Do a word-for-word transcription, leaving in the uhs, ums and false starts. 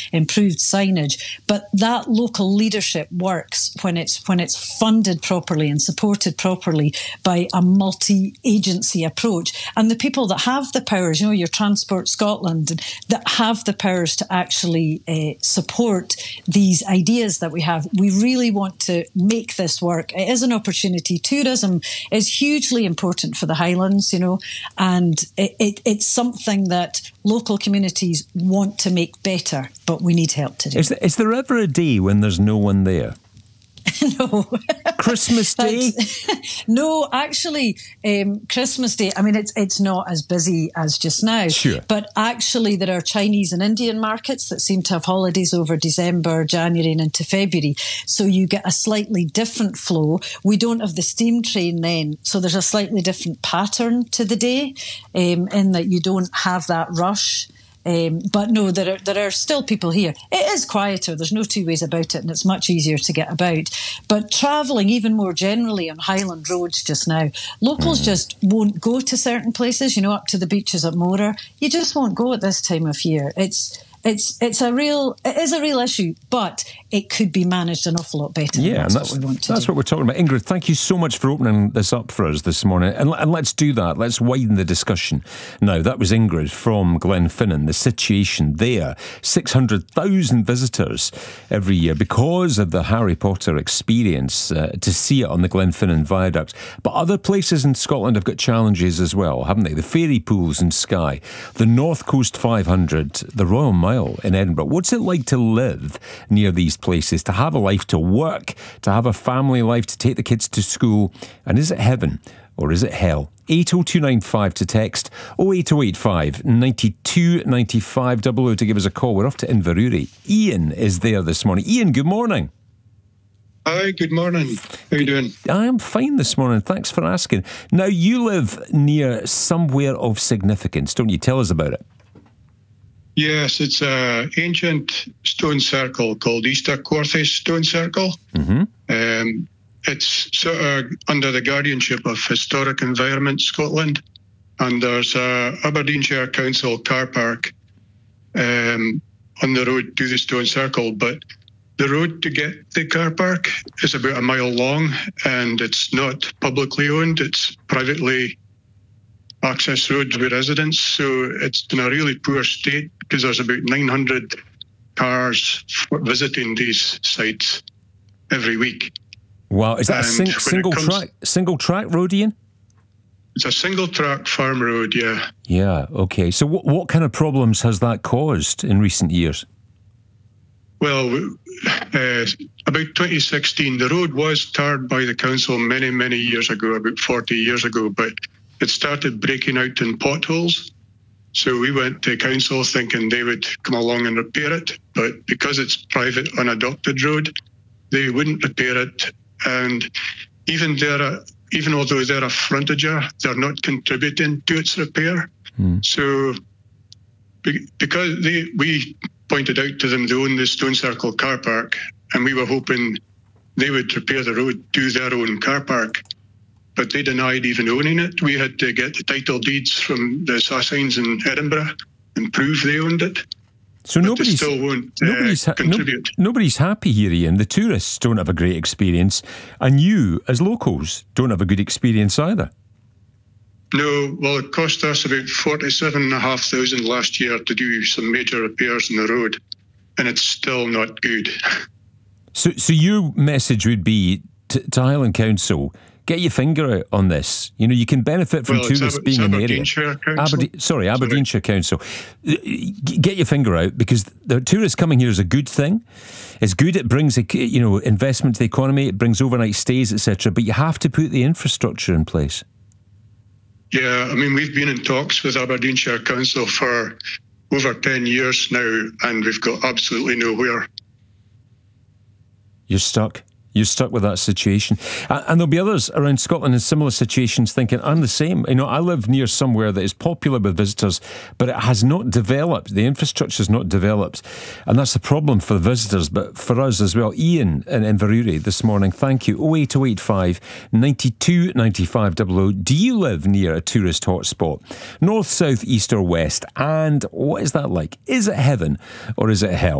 improved signage. But that local leadership works when it's when it's funded properly and supported properly by a multi-agency approach. And the people that have the powers, you know, your Transport Scotland, that have the powers to actually uh, support these ideas that we have. We really want to make this work. It is an opportunity. Tourism is hugely important for the Highlands, you know, and it, it, it's something that local communities want to make better, but we need help to do. Is there, is there ever a day when there's no one there? No. Christmas Day? No, actually, um, Christmas Day, I mean, it's it's not as busy as just now. Sure. But actually, there are Chinese and Indian markets that seem to have holidays over December, January and into February. So you get a slightly different flow. We don't have the steam train then. So there's a slightly different pattern to the day um, in that you don't have that rush. Um, but no, there are there are still people here. It is quieter, there's no two ways about it, and it's much easier to get about. But travelling even more generally on Highland roads just now, locals mm. just won't go to certain places, you know, up to the beaches at Mora. You just won't go at this time of year. It's It's it's a real it is a real issue, but it could be managed an awful lot better. Yeah, that's, and that's what we want to that's do. what we're talking about. Ingrid, thank you so much for opening this up for us this morning, and, and let's do that. Let's widen the discussion. Now, that was Ingrid from Glenfinnan. The situation there: six hundred thousand visitors every year because of the Harry Potter experience. Uh, to see it on the Glenfinnan Viaduct, but other places in Scotland have got challenges as well, haven't they? The fairy pools in Skye, the North Coast five hundred, the Royal Mile in Edinburgh. What's it like to live near these places, to have a life, to work, to have a family life, to take the kids to school? And is it heaven or is it hell? eight oh two nine five to text, oh eight oh eight five, nine two nine five, double oh to give us a call. We're off to Inverurie. Ian is there this morning. Ian, good morning. Hi, good morning. How are you doing? I am fine this morning. Thanks for asking. Now, you live near somewhere of significance, don't you? Tell us about it. Yes, it's an ancient stone circle called Easter Quarthy Stone Circle. Mm-hmm. Um, it's sort of under the guardianship of Historic Environment Scotland, and there's a Aberdeenshire Council car park um, on the road to the stone circle, but the road to get the car park is about a mile long, and it's not publicly owned, it's privately access road with residents, so it's in a really poor state because there's about nine hundred cars visiting these sites every week. Wow, is that and a sing- single comes, track single track road, Ian? It's a single track farm road, yeah. Yeah, okay. So what what kind of problems has that caused in recent years? Well, uh, about twenty sixteen, the road was tarred by the council many, many years ago, about forty years ago, but it started breaking out in potholes. So we went to council thinking they would come along and repair it. But because it's private unadopted road, they wouldn't repair it. And even there, even although they're a frontager, they're not contributing to its repair. Mm. So because they, we pointed out to them they own the Stone Circle car park, and we were hoping they would repair the road to their own car park. But they denied even owning it. We had to get the title deeds from the Sassines in Edinburgh and prove they owned it. So but nobody's, they still won't uh, nobody's, ha- contribute. No, nobody's happy here, Ian. The tourists don't have a great experience, and you, as locals, don't have a good experience either. No, well, it cost us about forty-seven thousand five hundred last year to do some major repairs on the road, and it's still not good. So, so your message would be to, to Highland Council: get your finger out on this. You know, you can benefit from well, tourists Ab- being in the area. Aberdeenshire Council. Aberdeen, sorry, Aberdeenshire sorry. Council. Get your finger out, because the tourists coming here is a good thing. It's good. It brings, you know, investment to the economy. It brings overnight stays, et cetera. But you have to put the infrastructure in place. Yeah, I mean, we've been in talks with Aberdeenshire Council for over ten years now, and we've got absolutely nowhere. You're stuck. You're stuck with that situation. And there'll be others around Scotland in similar situations thinking, I'm the same. You know, I live near somewhere that is popular with visitors, but it has not developed. The infrastructure is not developed. And that's a problem for the visitors, but for us as well. Ian in Inverurie this morning, thank you. oh eight oh eight five, nine two nine five double oh. Do you live near a tourist hotspot? North, south, east or west? And what is that like? Is it heaven or is it hell?